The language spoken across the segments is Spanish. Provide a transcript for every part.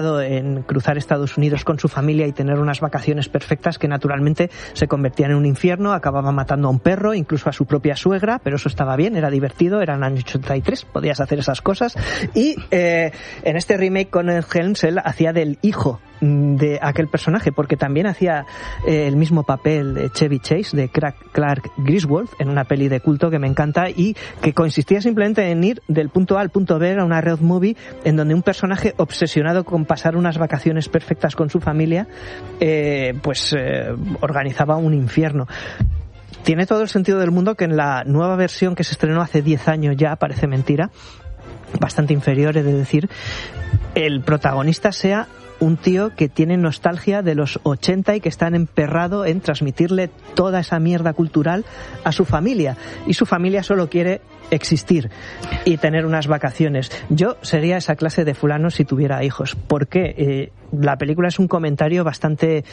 en cruzar Estados Unidos con su familia y tener unas vacaciones perfectas que naturalmente se convertían en un infierno, acababa matando a un perro, incluso a su propia suegra, pero eso estaba bien, era divertido, era el año 83, podías hacer esas cosas. Y en este remake con el Helms él hacía del hijo de aquel personaje, porque también hacía el mismo papel de Chevy Chase, de Clark Griswold, en una peli de culto que me encanta y que consistía simplemente en ir del punto A al punto B a una road movie en donde un personaje obsesionado con pasar unas vacaciones perfectas con su familia organizaba un infierno. Tiene todo el sentido del mundo que en la nueva versión que se estrenó hace 10 años ya, parece mentira, bastante inferior, he de decir, el protagonista sea un tío que tiene nostalgia de los 80 y que está emperrado en transmitirle toda esa mierda cultural a su familia. Y su familia solo quiere existir y tener unas vacaciones. Yo sería esa clase de fulano si tuviera hijos. Porque la película es un comentario bastante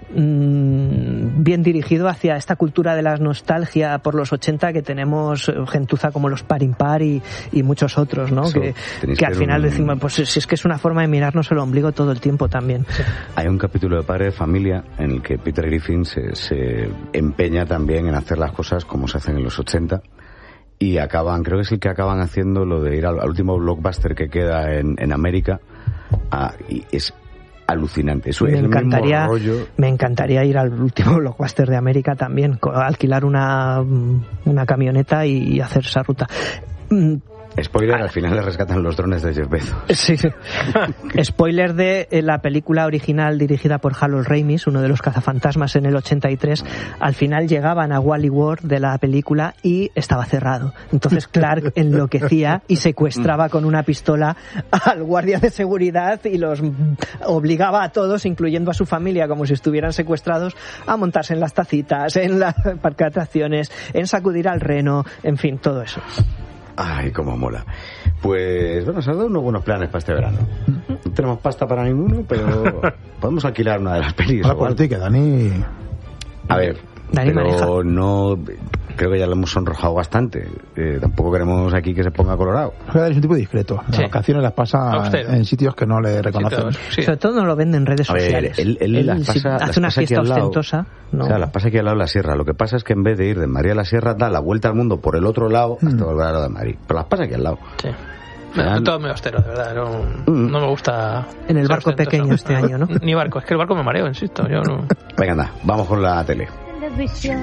bien dirigido hacia esta cultura de la nostalgia por los 80 que tenemos gentuza como los Par Impar y muchos otros, ¿no? Que al final decimos, pues si es que es una forma de mirarnos el ombligo todo el tiempo también. Sí. Hay un capítulo de Padre de Familia en el que Peter Griffin se empeña también en hacer las cosas como se hacen en los 80 y creo que es el que acaban haciendo lo de ir al último blockbuster que queda en América, y es alucinante. Eso es el mismo rollo. Me encantaría ir al último blockbuster de América también, alquilar una camioneta y hacer esa ruta. Spoiler, al final le rescatan los drones de Jeff Bezos. Sí. Spoiler de la película original dirigida por Harold Ramis, uno de los cazafantasmas en el 83. Al final llegaban a Wally World de la película y estaba cerrado. Entonces Clark enloquecía y secuestraba con una pistola al guardia de seguridad y los obligaba a todos, incluyendo a su familia, como si estuvieran secuestrados, a montarse en las tacitas, en la parque de atracciones, en sacudir al reno, en fin, todo eso. Ay, cómo mola. Pues bueno, se han dado unos buenos planes para este verano. No tenemos pasta para ninguno, pero podemos alquilar una de las pelis. Ahora por ti, que Dani... A ver, Dani pero maneja. No... Creo que ya lo hemos sonrojado bastante. Tampoco queremos aquí que se ponga colorado. Dani es un tipo discreto. Las vacaciones las pasa en sitios que no le reconocen. Sí. Sobre todo no lo vende en redes sociales. Él las pasa, hace una fiesta ostentosa. No. O sea, las pasa aquí al lado de la sierra. Lo que pasa es que en vez de ir de Madrid a la sierra, da la vuelta al mundo por el otro lado hasta volver a lo de Madrid. Pero las pasa aquí al lado. Sí. Todo muy austero, de verdad. No me gusta. En el barco pequeño este año, ¿no? Ni barco, es que el barco me mareo, insisto. Yo no. Venga, anda, vamos con la tele.